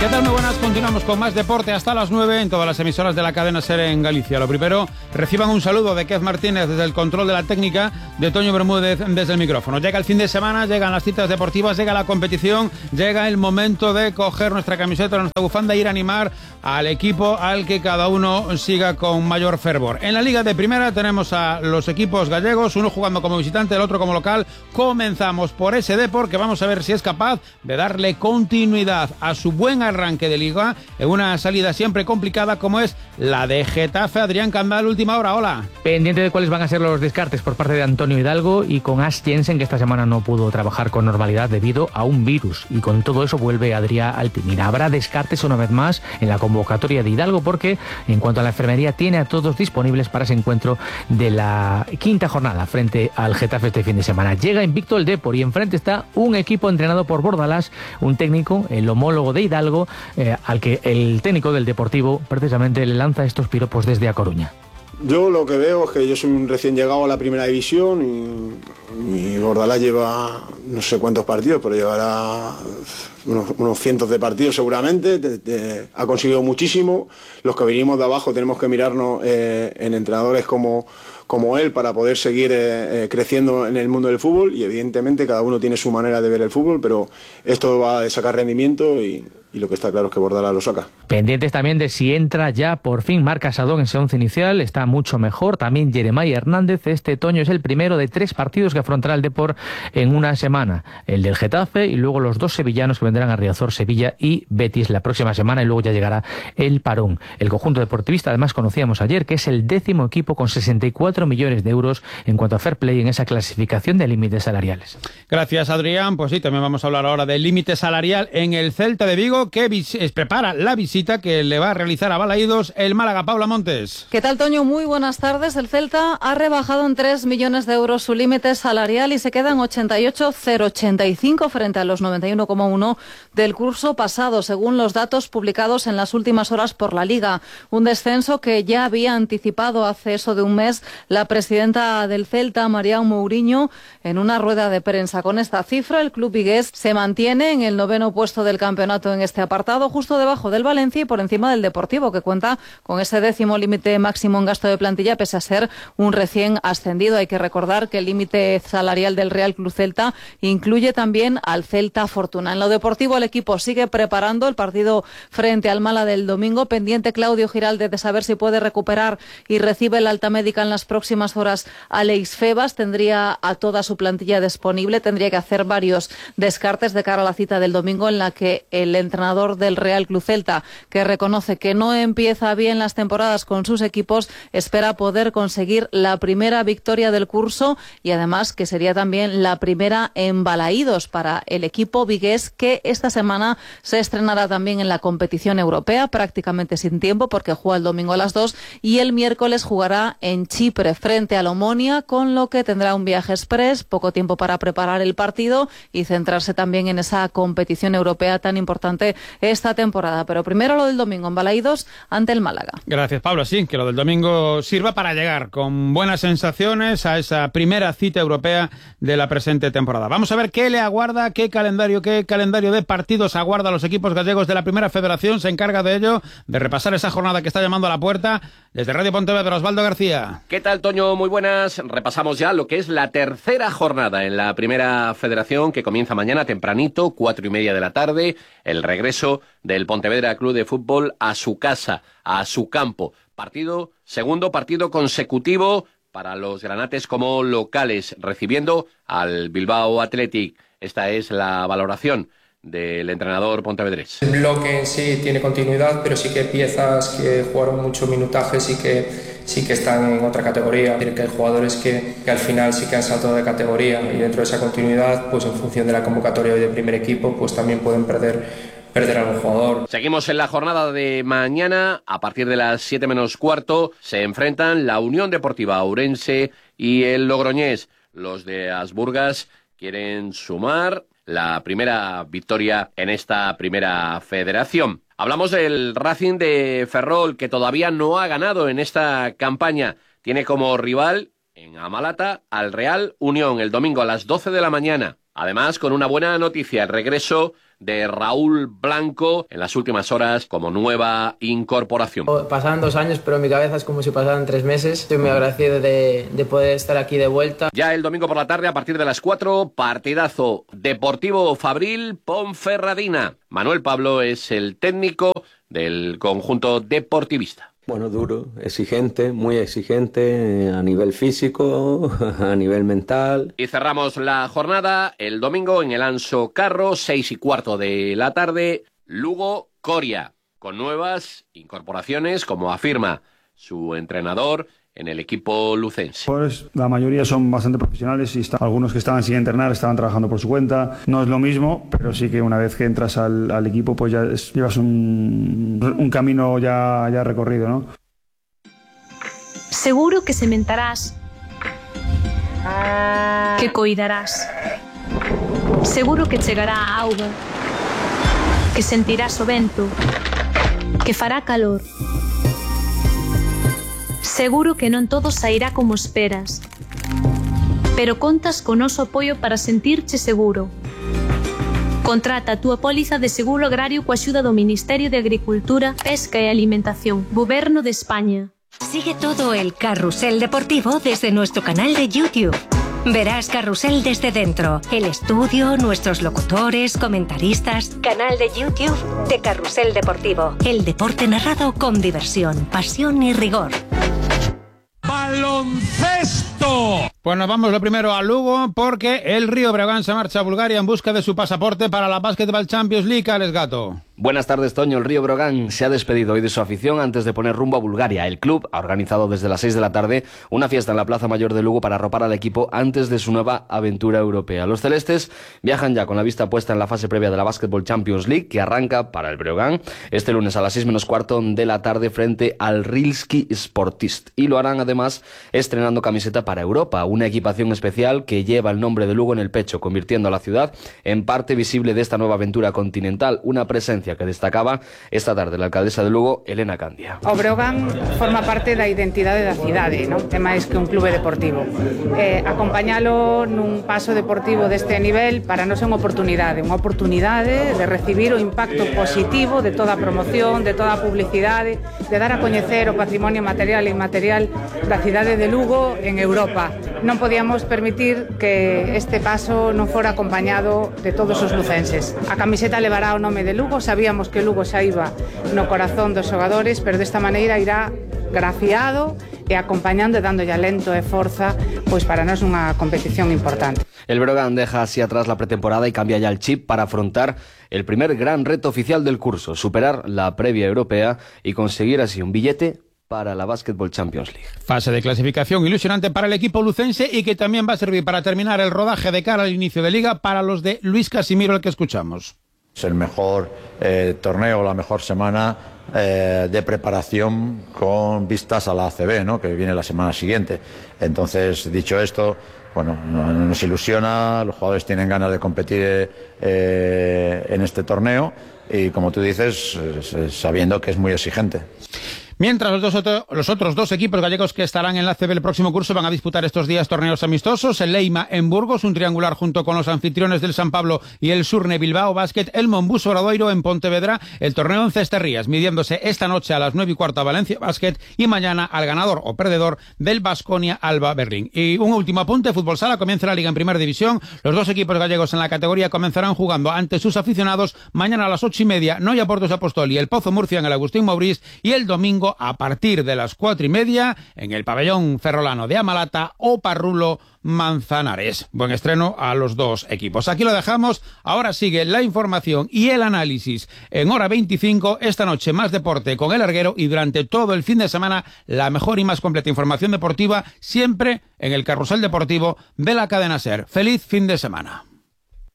¿Qué tal? Muy buenas, continuamos con más deporte hasta las 9 en todas las emisoras de la cadena SER en Galicia. Lo primero, reciban un saludo de Kev Martínez desde el control de la técnica, de Toño Bermúdez desde el micrófono. Llega el fin de semana, llegan las citas deportivas, llega la competición, llega el momento de coger nuestra camiseta, nuestra bufanda e ir a animar al equipo al que cada uno siga con mayor fervor. En la Liga de Primera tenemos a los equipos gallegos, uno jugando como visitante, el otro como local. Comenzamos por ese Depor, que vamos a ver si es capaz de darle continuidad a su buen arranque de Liga en una salida siempre complicada como es la de Getafe. Adrián Candal, última hora, hola. Pendiente de cuáles van a ser los descartes por parte de Antonio Hidalgo y con Ash Jensen, que esta semana no pudo trabajar con normalidad debido a un virus, y con todo eso vuelve Adrián Alpimira. Habrá descartes una vez más en la convocatoria de Hidalgo porque en cuanto a la enfermería tiene a todos disponibles para ese encuentro de la quinta jornada frente al Getafe este fin de semana. Llega invicto el Depor y enfrente está un equipo entrenado por Bordalás, un técnico, el homólogo de Hidalgo, al que el técnico del Deportivo precisamente le lanza estos piropos desde A Coruña. Yo lo que veo es que yo soy un recién llegado a la primera división y Bordalás lleva no sé cuántos partidos, pero llevará unos cientos de partidos seguramente. Ha conseguido muchísimo. Los que venimos de abajo tenemos que mirarnos en entrenadores como él para poder seguir creciendo en el mundo del fútbol, y evidentemente cada uno tiene su manera de ver el fútbol, pero esto va a sacar rendimiento y lo que está claro es que Bordalás lo saca. Pendientes también de si entra ya por fin Marc Casadón en ese once inicial, está mucho mejor. También Jeremai Hernández, este otoño es el primero de 3 partidos que afrontará el Depor en una semana. El del Getafe y luego los 2 sevillanos que vendrán a Riazor, Sevilla y Betis la próxima semana, y luego ya llegará el parón. El conjunto deportivista, además conocíamos ayer, que es el 10º equipo con 64 millones de euros en cuanto a fair play en esa clasificación de límites salariales. Gracias, Adrián. Pues sí, también vamos a hablar ahora del límite salarial en el Celta de Vigo, que prepara la visita que le va a realizar a Balaídos el Málaga. Paula Montes. ¿Qué tal, Toño? Muy buenas tardes. El Celta ha rebajado en 3 millones de euros su límite salarial y se queda en 88,085 frente a los 91,1 del curso pasado, según los datos publicados en las últimas horas por la Liga. Un descenso que ya había anticipado hace eso de un mes la presidenta del Celta, Marião Mourinho, en una rueda de prensa. Con esta cifra, el club vigués se mantiene en el 9º puesto del campeonato en este apartado, justo debajo del Valencia y por encima del Deportivo, que cuenta con ese 10º límite máximo en gasto de plantilla, pese a ser un recién ascendido. Hay que recordar que el límite salarial del Real Club Celta incluye también al Celta Fortuna. En lo deportivo, el equipo sigue preparando el partido frente al Málaga del domingo. Pendiente Claudio Giralde de saber si puede recuperar y recibe la alta médica en las próximas horas Alex Febas. Tendría a toda su plantilla disponible, tendría que hacer varios descartes de cara a la cita del domingo, en la que el entrenador del Real Club Celta, que reconoce que no empieza bien las temporadas con sus equipos, espera poder conseguir la primera victoria del curso y además que sería también la primera en Balaídos para el equipo vigués, que esta semana se estrenará también en la competición europea, prácticamente sin tiempo porque juega el domingo a las 2 y el miércoles jugará en Chipre frente al Omonia, con lo que tendrá un viaje express, poco tiempo para preparar el partido y centrarse también en esa competición europea tan importante esta temporada. Pero primero lo del domingo en Balaídos ante el Málaga. Gracias, Pablo. Sí, que lo del domingo sirva para llegar con buenas sensaciones a esa primera cita europea de la presente temporada. Vamos a ver qué le aguarda, qué calendario de partidos aguarda a los equipos gallegos de la Primera Federación. Se encarga de ello, de repasar esa jornada que está llamando a la puerta, desde Radio Pontevedra, Osvaldo García. ¿Qué tal, Toño? Muy buenas. Repasamos ya lo que es la tercera jornada en la Primera Federación, que comienza mañana tempranito, 4:30 de la tarde, el regreso del Pontevedra Club de Fútbol a su casa, a su campo. Segundo partido consecutivo para los granates como locales, recibiendo al Bilbao Athletic. Esta es la valoración del entrenador pontevedrés. El bloque en sí tiene continuidad, pero sí que hay piezas que jugaron mucho minutaje sí que están en otra categoría. Es decir, que hay jugadores que al final sí que han saltado de categoría, y dentro de esa continuidad, pues en función de la convocatoria de primer equipo, pues también pueden perder algún jugador. Seguimos en la jornada de mañana. A partir de las 7 menos cuarto se enfrentan la Unión Deportiva Ourense y el Logroñés. Los de Asburgas quieren sumar la primera victoria en esta Primera Federación. Hablamos del Racing de Ferrol, que todavía no ha ganado en esta campaña. Tiene como rival en Amalata al Real Unión el domingo a las 12 de la mañana. Además, con una buena noticia, el regreso de Raúl Blanco en las últimas horas como nueva incorporación. Pasaron 2 años, pero en mi cabeza es como si pasaran 3 meses. Estoy muy agradecido de poder estar aquí de vuelta. Ya el domingo por la tarde, a partir de las 4, partidazo Deportivo Fabril Ponferradina. Manuel Pablo es el técnico del conjunto deportivista. Bueno, duro, exigente, muy exigente a nivel físico, a nivel mental. Y cerramos la jornada el domingo en el Anso Carro, 6:15 de la tarde, Lugo-Coria, con nuevas incorporaciones, como afirma su entrenador en el equipo lucense. Pues la mayoría son bastante profesionales y algunos que estaban sin entrenar estaban trabajando por su cuenta. No es lo mismo, pero sí que una vez que entras al equipo pues ya llevas un camino ya recorrido, ¿no? Seguro que sementarás, que coidarás. Seguro que chegará a auga, que sentirás o vento, que fará calor. Seguro que non todo sairá como esperas, pero contas co noso apoio para sentirche seguro. Contrata a túa póliza de seguro agrario coa axuda do Ministerio de Agricultura, Pesca e Alimentación, Goberno de España. Sigue todo el carrusel deportivo desde nuestro canal de YouTube. Verás Carrusel desde dentro, el estudio, nuestros locutores, comentaristas. Canal de YouTube de Carrusel Deportivo. El deporte narrado con diversión, pasión y rigor. ¡Baloncesto! Pues nos vamos lo primero a Lugo, porque el Río Breogán se marcha a Bulgaria en busca de su pasaporte para la Basketball Champions League. Alex Gato. Buenas tardes, Toño. El Río Breogán se ha despedido hoy de su afición antes de poner rumbo a Bulgaria. El club ha organizado desde las 6 de la tarde una fiesta en la Plaza Mayor de Lugo para arropar al equipo antes de su nueva aventura europea. Los celestes viajan ya con la vista puesta en la fase previa de la Basketball Champions League, que arranca para el Breogán este lunes a las 6:15 de la tarde frente al Rilski Sportist. Y lo harán además estrenando camiseta para Europa, una equipación especial que lleva el nombre de Lugo en el pecho, convirtiendo a la ciudad en parte visible de esta nueva aventura continental, una presencia que destacaba esta tarde la alcaldesa de Lugo, Elena Candia. O Breogán forma parte da identidade da cidade, non? É máis que un clube deportivo. Acompañalo nun paso deportivo deste nivel para nós é unha oportunidade de recibir o impacto positivo de toda a promoción, de toda a publicidade, de dar a coñecer o patrimonio material e inmaterial da cidade de Lugo en Europa. Non podíamos permitir que este paso non fora acompañado de todos os lucenses. A camiseta levará o nome de Lugo, sabíamos que Lugo xa iba no corazón dos xogadores, pero desta maneira irá grafiado e acompañando e dándolle alento e forza pois para nós unha competición importante. El Breogán deja así atrás la pretemporada y cambia ya el chip para afrontar el primer gran reto oficial del curso, superar la previa europea y conseguir así un billete para la Basketball Champions League. Fase de clasificación ilusionante para el equipo lucense y que también va a servir para terminar el rodaje de cara al inicio de liga para los de Luis Casimiro, el que escuchamos. Es el mejor torneo, la mejor semana de preparación con vistas a la ACB, ¿no? Que viene la semana siguiente. Entonces, dicho esto, bueno, nos ilusiona, los jugadores tienen ganas de competir en este torneo y, como tú dices, sabiendo que es muy exigente. Mientras los otros dos equipos gallegos que estarán en la ACB el próximo curso van a disputar estos días torneos amistosos. El Leima en Burgos, un triangular junto con los anfitriones del San Pablo y el Surne Bilbao Basket. El Monbus Obradoiro en Pontevedra, el torneo en Cesterrías, midiéndose esta noche a las 9:15 Valencia Basket y mañana al ganador o perdedor del Baskonia Alba Berlín. Y un último apunte, Fútbol Sala comienza la Liga en Primera División. Los dos equipos gallegos en la categoría comenzarán jugando ante sus aficionados mañana a las 8:30, Noia Portos Apostoli, el Pozo Murcia en el Agustín Mauriz, y el domingo a partir de las 4:30 en el pabellón ferrolano de Amalata o Parrulo Manzanares. Buen estreno a los dos equipos. Aquí lo dejamos. Ahora sigue la información y el análisis en hora 25. Esta noche más deporte con El Larguero y durante todo el fin de semana la mejor y más completa información deportiva siempre en el Carrusel Deportivo de la cadena SER. Feliz fin de semana.